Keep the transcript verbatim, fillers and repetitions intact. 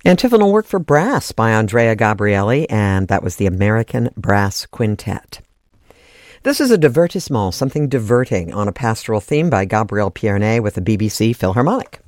Antiphonal work for brass by Andrea Gabrieli, and that was the American Brass Quintet. This is a divertissement, something diverting, on a pastoral theme by Gabriel Pierné with the B B C Philharmonic.